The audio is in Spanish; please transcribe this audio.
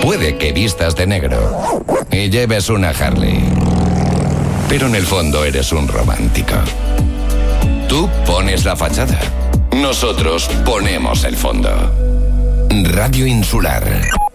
Puede que vistas de negro y lleves una Harley, pero en el fondo eres un romántico. Tú pones la fachada, nosotros ponemos el fondo. Radio Insular.